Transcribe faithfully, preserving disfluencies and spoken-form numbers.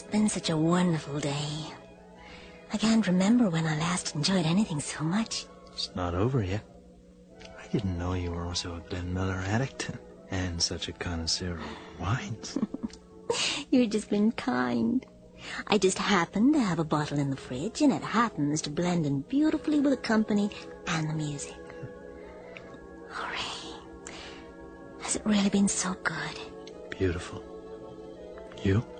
been such a wonderful day. I can't remember when I last enjoyed anything so much. It's not over yet. I didn't know you were also a Glenn Miller addict and such a connoisseur of wines. You've just been kind. I just happened to have a bottle in the fridge, and it happens to blend in beautifully with the company and the music. Oh, Ray, has it really been so good? Beautiful. You?